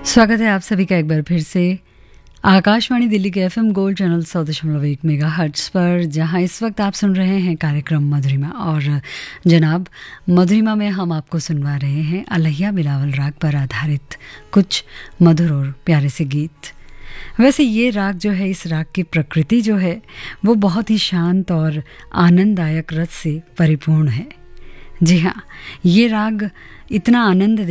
स्वागत है आप सभी का एक बार फिर से आकाशवाणी दिल्ली के एफएम गोल्ड चैनल 100.1 मेगाहर्ट्ज़ पर, जहां इस वक्त आप सुन रहे हैं कार्यक्रम मधुरिमा। और जनाब, मधुरिमा में हम आपको सुनवा रहे हैं अलहिया बिलावल राग पर आधारित कुछ मधुर और प्यारे से गीत। वैसे ये राग जो है, इस राग की प्रकृति जो है वो बहुत ही शांत और आनंददायक रस से परिपूर्ण है। जी हाँ, ये राग इतना आनंद